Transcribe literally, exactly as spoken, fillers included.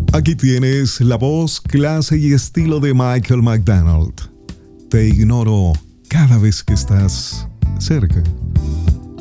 Aquí tienes la voz, clase y estilo de Michael McDonald. Te ignoro cada vez que estás cerca.